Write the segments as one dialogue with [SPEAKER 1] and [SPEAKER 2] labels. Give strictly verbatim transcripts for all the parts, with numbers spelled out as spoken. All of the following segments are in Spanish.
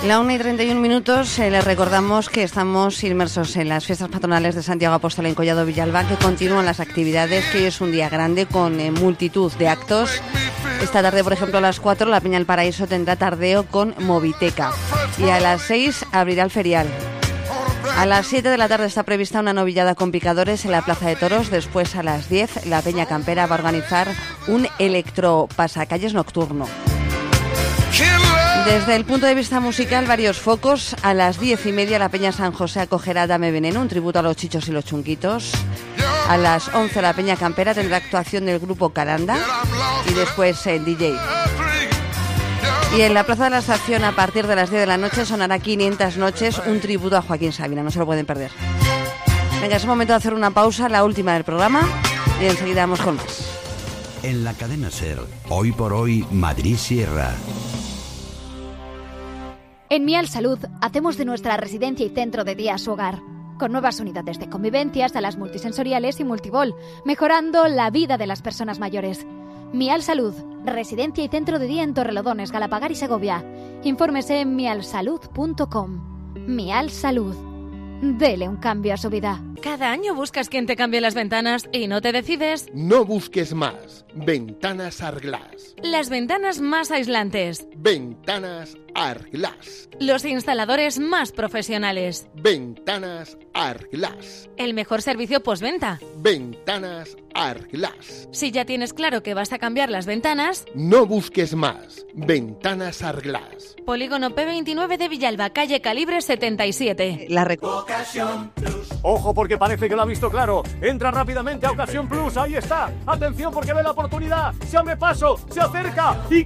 [SPEAKER 1] La una y treinta y un minutos, eh, les recordamos que estamos inmersos en las fiestas patronales de Santiago Apóstol en Collado Villalba, que continúan las actividades, que hoy es un día grande con eh, multitud de actos. Esta tarde, por ejemplo, a las cuatro, la Peña del Paraíso tendrá tardeo con Moviteca y a las seis abrirá el ferial. A las siete de la tarde está prevista una novillada con picadores en la Plaza de Toros. Después, a las diez, la Peña Campera va a organizar un electropasacalles nocturno. Desde el punto de vista musical, varios focos. A las diez y media la Peña San José acogerá Dame Veneno, un tributo a los chichos y los chunguitos. A las once la Peña Campera tendrá actuación del grupo Caranda y después el D J. Y en la Plaza de la Estación, a partir de las diez de la noche, sonará quinientas noches, un tributo a Joaquín Sabina. No se lo pueden perder. Venga, es momento de hacer una pausa, la última del programa, y enseguida vamos con más.
[SPEAKER 2] En la cadena SER, hoy por hoy, Madrid Sierra.
[SPEAKER 3] En Mial Salud hacemos de nuestra residencia y centro de día su hogar, con nuevas unidades de convivencia, salas multisensoriales y multibol, mejorando la vida de las personas mayores. Mial Salud, residencia y centro de día en Torrelodones, Galapagar y Segovia. Infórmese en mial salud punto com. Mial Salud. Dele un cambio a su vida.
[SPEAKER 4] Cada año buscas quien te cambie las ventanas y no te decides.
[SPEAKER 5] No busques más. Ventanas Arglass.
[SPEAKER 4] Las ventanas más aislantes.
[SPEAKER 5] Ventanas Arglass.
[SPEAKER 4] Los instaladores más profesionales.
[SPEAKER 5] Ventanas Arglass.
[SPEAKER 4] El mejor servicio postventa.
[SPEAKER 5] Ventanas Arglass.
[SPEAKER 4] Si ya tienes claro que vas a cambiar las ventanas,
[SPEAKER 5] no busques más. Ventanas Arglass.
[SPEAKER 4] Polígono P veintinueve de Villalba, calle Calibre setenta y siete.
[SPEAKER 1] La rec-
[SPEAKER 6] Ocasión Plus. Ojo, porque parece que lo ha visto claro. Entra rápidamente a Ocasión Plus. Ahí está. Atención, porque ve la oportunidad. Se abre paso, se acerca y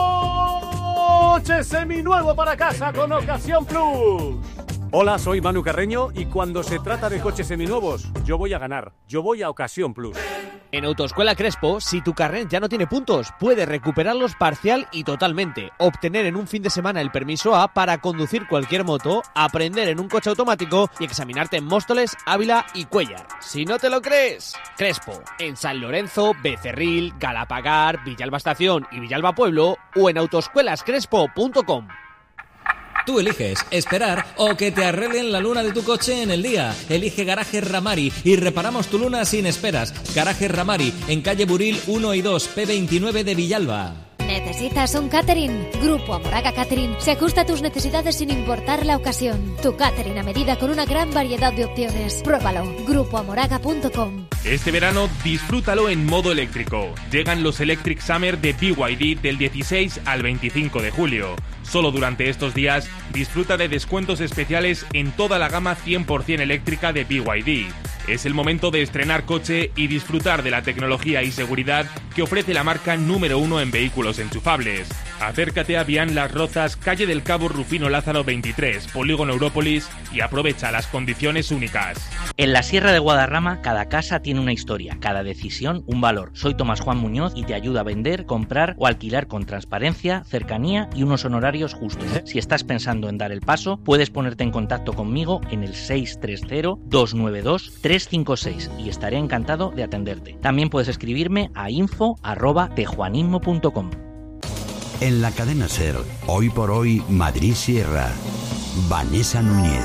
[SPEAKER 6] coche seminuevo para casa con Ocasión Plus. Hola, soy Manu Carreño y cuando se trata de coches seminuevos, yo voy a ganar. Yo voy a Ocasión Plus.
[SPEAKER 7] En Autoescuela Crespo, si tu carnet ya no tiene puntos, puedes recuperarlos parcial y totalmente, obtener en un fin de semana el permiso A para conducir cualquier moto, aprender en un coche automático y examinarte en Móstoles, Ávila y Cuéllar. Si no te lo crees, Crespo, en San Lorenzo, Becerril, Galapagar, Villalba Estación y Villalba Pueblo o en autoescuelas crespo punto com.
[SPEAKER 8] Tú eliges esperar o que te arreglen la luna de tu coche en el día. Elige Garaje Ramari y reparamos tu luna sin esperas. Garaje Ramari, en calle Buril uno y dos, P veintinueve de Villalba.
[SPEAKER 3] ¿Necesitas un catering? Grupo Amoraga Catering se ajusta a tus necesidades sin importar la ocasión. Tu catering a medida con una gran variedad de opciones. Pruébalo. grupo amoraga punto com.
[SPEAKER 9] Este verano disfrútalo en modo eléctrico. Llegan los Electric Summer de B Y D del dieciséis al veinticinco de julio. Solo durante estos días disfruta de descuentos especiales en toda la gama cien por ciento eléctrica de B Y D. Es el momento de estrenar coche y disfrutar de la tecnología y seguridad que ofrece la marca número uno en vehículos enchufables. Acércate a Vián Las Rozas, calle del Cabo Rufino Lázaro veintitrés, Polígono Európolis, y aprovecha las condiciones únicas.
[SPEAKER 10] En la Sierra de Guadarrama, cada casa tiene una historia, cada decisión un valor. Soy Tomás Juan Muñoz y te ayudo a vender, comprar o alquilar con transparencia, cercanía y unos honorarios justos. Si estás pensando en dar el paso, puedes ponerte en contacto conmigo en el seis tres cero, dos nueve dos, tres cinco seis y estaré encantado de atenderte. También puedes escribirme a info arroba tejuanismo punto com.
[SPEAKER 2] En la cadena SER, hoy por hoy, Madrid Sierra. Vanessa Núñez.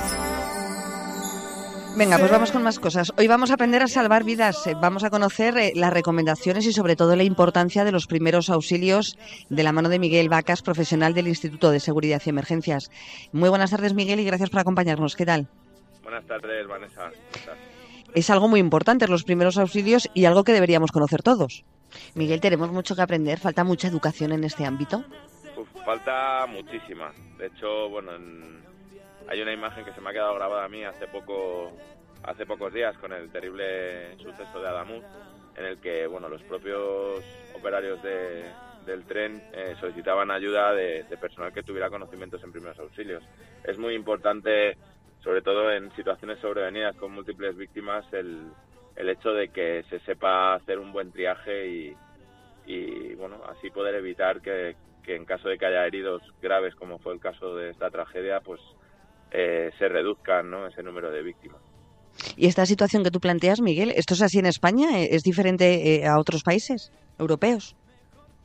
[SPEAKER 1] Venga, pues vamos con más cosas. Hoy vamos a aprender a salvar vidas. Eh, Vamos a conocer eh, las recomendaciones y sobre todo la importancia de los primeros auxilios de la mano de Miguel Vacas, profesional del Instituto de Seguridad y Emergencias. Muy buenas tardes, Miguel, y gracias por acompañarnos. ¿Qué tal?
[SPEAKER 11] Buenas tardes, Vanessa.
[SPEAKER 1] Es algo muy importante, los primeros auxilios, y algo que deberíamos conocer todos. Miguel, tenemos mucho que aprender. ¿Falta mucha educación en este ámbito?
[SPEAKER 11] Uf, falta muchísima. De hecho, bueno, en... hay una imagen que se me ha quedado grabada a mí hace poco, hace pocos días con el terrible suceso de Adamuz, en el que, bueno, los propios operarios de, del tren eh, solicitaban ayuda de, de personal que tuviera conocimientos en primeros auxilios. Es muy importante, sobre todo en situaciones sobrevenidas con múltiples víctimas, el, el hecho de que se sepa hacer un buen triaje y, y bueno, así poder evitar que, que en caso de que haya heridos graves, como fue el caso de esta tragedia, pues eh, se reduzcan, ¿no?, ese número de víctimas.
[SPEAKER 1] ¿Y esta situación que tú planteas, Miguel, esto es así en España? ¿Es diferente eh, a otros países europeos?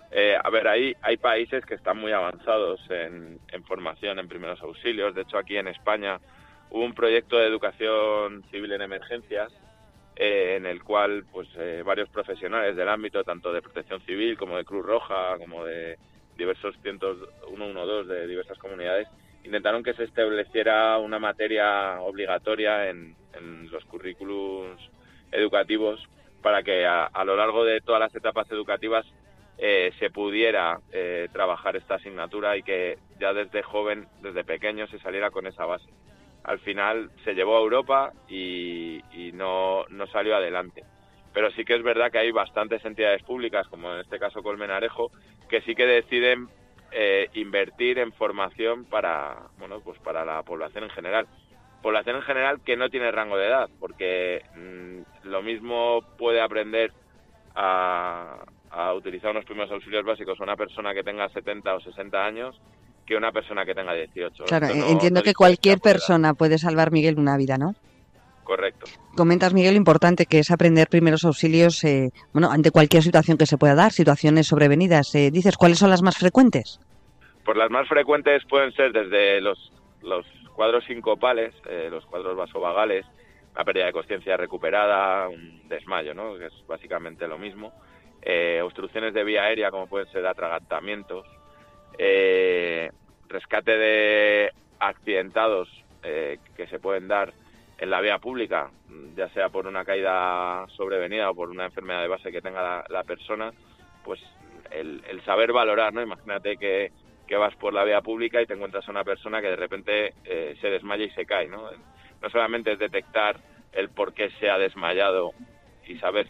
[SPEAKER 11] Eh, a ver, hay, hay países que están muy avanzados en, en formación en primeros auxilios. De hecho, aquí en España hubo un proyecto de educación civil en emergencias eh, en el cual pues eh, varios profesionales del ámbito, tanto de protección civil como de Cruz Roja, como de diversos cientos ciento doce de diversas comunidades, intentaron que se estableciera una materia obligatoria en, en los currículums educativos para que a, a lo largo de todas las etapas educativas eh, se pudiera eh, trabajar esta asignatura y que ya desde joven, desde pequeño, se saliera con esa base. Al final se llevó a Europa y, y no, no salió adelante. Pero sí que es verdad que hay bastantes entidades públicas, como en este caso Colmenarejo, que sí que deciden eh, invertir en formación para, bueno, pues para la población en general. Población en general que no tiene rango de edad, porque mmm, lo mismo puede aprender a, a utilizar unos primeros auxilios básicos una persona que tenga setenta o sesenta años que una persona que tenga dieciocho.
[SPEAKER 1] Claro,
[SPEAKER 11] no,
[SPEAKER 1] entiendo
[SPEAKER 11] no
[SPEAKER 1] que cualquier persona puede salvar, Miguel, una vida, ¿no?
[SPEAKER 11] Correcto.
[SPEAKER 1] Comentas, Miguel, importante que es aprender primeros auxilios, eh, bueno, ante cualquier situación que se pueda dar, situaciones sobrevenidas. Eh, dices, ¿cuáles son las más frecuentes?
[SPEAKER 11] Pues las más frecuentes pueden ser desde los, los cuadros sincopales, eh, los cuadros vasovagales, una pérdida de consciencia recuperada, un desmayo, ¿no? Que es básicamente lo mismo. Eh, obstrucciones de vía aérea, como pueden ser atragantamientos. Eh, rescate de accidentados eh, que se pueden dar en la vía pública, ya sea por una caída sobrevenida o por una enfermedad de base que tenga la, la persona, pues el, el saber valorar, ¿no? Imagínate que, que vas por la vía pública y te encuentras a una persona que de repente eh, se desmaya y se cae, ¿no? No solamente es detectar el por qué se ha desmayado y saber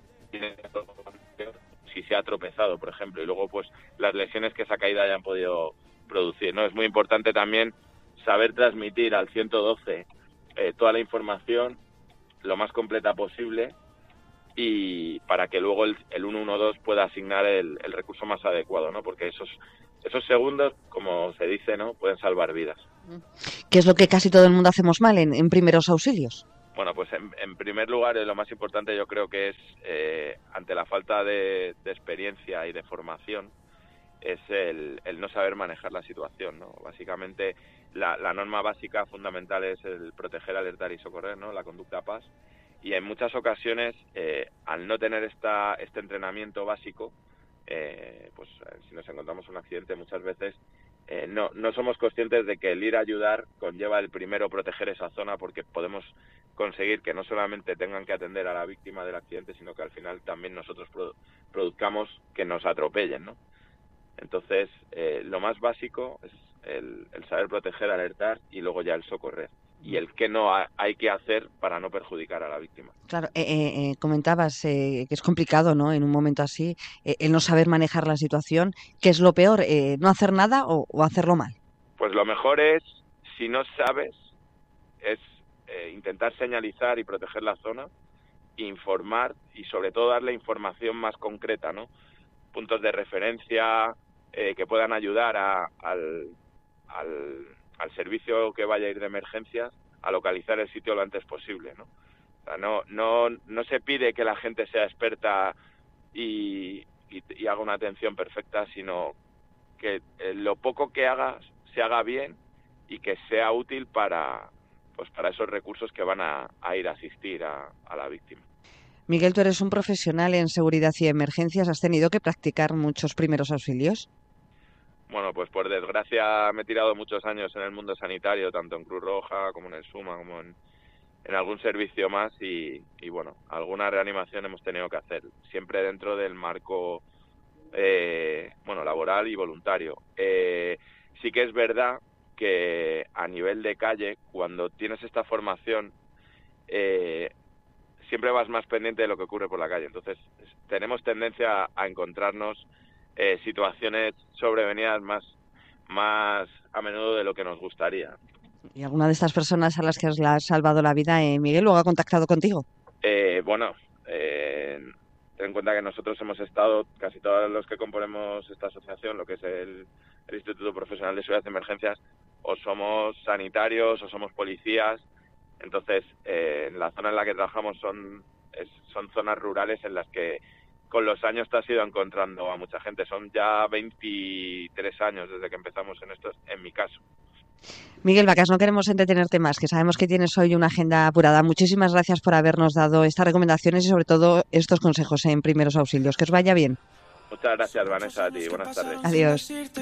[SPEAKER 11] si se ha tropezado, por ejemplo, y luego pues las lesiones que esa caída hayan podido producir, ¿no? Es muy importante también saber transmitir al ciento doce eh, toda la información lo más completa posible y para que luego el, el ciento doce pueda asignar el, el recurso más adecuado, ¿no? Porque esos esos segundos, como se dice, ¿no?, pueden salvar vidas.
[SPEAKER 1] ¿Qué es lo que casi todo el mundo hacemos mal en, en primeros auxilios?
[SPEAKER 11] Bueno, pues en, en primer lugar, lo más importante yo creo que es, eh, ante la falta de, de experiencia y de formación, es el, el no saber manejar la situación, ¿no? Básicamente, la, la norma básica fundamental es el proteger, alertar y socorrer, ¿no?, la conducta P A S. Y en muchas ocasiones, eh, al no tener esta, este entrenamiento básico, eh, pues si nos encontramos un accidente muchas veces, Eh, no, no somos conscientes de que el ir a ayudar conlleva el primero proteger esa zona, porque podemos conseguir que no solamente tengan que atender a la víctima del accidente, sino que al final también nosotros produ- produzcamos que nos atropellen, ¿no? Entonces, eh, lo más básico es el, el saber proteger, alertar y luego ya el socorrer. Y el qué no ha, hay que hacer para no perjudicar a la víctima.
[SPEAKER 1] Claro, eh, eh, comentabas eh, que es complicado, ¿no?, en un momento así, eh, el no saber manejar la situación. ¿Qué es lo peor? Eh, ¿No hacer nada o, o hacerlo mal?
[SPEAKER 11] Pues lo mejor es, si no sabes, es eh, intentar señalizar y proteger la zona, informar y sobre todo darle información más concreta, ¿no? Puntos de referencia eh, que puedan ayudar a, al, al, al servicio que vaya a ir de emergencias a localizar el sitio lo antes posible, ¿no? O sea, no, no, no se pide que la gente sea experta y, y, y haga una atención perfecta, sino que eh, lo poco que haga se haga bien y que sea útil para, pues para esos recursos que van a, a ir a asistir a, a la víctima.
[SPEAKER 1] Miguel, tú eres un profesional en seguridad y emergencias. ¿Has tenido que practicar muchos primeros auxilios?
[SPEAKER 11] Bueno, pues por desgracia me he tirado muchos años en el mundo sanitario, tanto en Cruz Roja como en el SUMA, como en, en algún servicio más y, y bueno, alguna reanimación hemos tenido que hacer, siempre dentro del marco eh, bueno, laboral y voluntario. Eh, sí que es verdad que a nivel de calle, cuando tienes esta formación, eh, siempre vas más pendiente de lo que ocurre por la calle. Entonces, tenemos tendencia a encontrarnos eh, situaciones sobrevenidas más, más a menudo de lo que nos gustaría.
[SPEAKER 1] ¿Y alguna de estas personas a las que has salvado la vida, eh, Miguel, luego ha contactado contigo?
[SPEAKER 11] Eh, bueno, eh, ten en cuenta que nosotros hemos estado, casi todos los que componemos esta asociación, lo que es el, el Instituto Profesional de Seguridad y Emergencias, o somos sanitarios o somos policías. Entonces, eh, en la zona en la que trabajamos son, es, son zonas rurales en las que con los años te has ido encontrando a mucha gente. Son ya veintitrés años desde que empezamos en esto, en mi caso.
[SPEAKER 1] Miguel Vacas, no queremos entretenerte más, que sabemos que tienes hoy una agenda apurada. Muchísimas gracias por habernos dado estas recomendaciones y sobre todo estos consejos en primeros auxilios. Que os vaya bien.
[SPEAKER 11] Muchas gracias, Vanessa, a ti. Buenas tardes.
[SPEAKER 1] Adiós.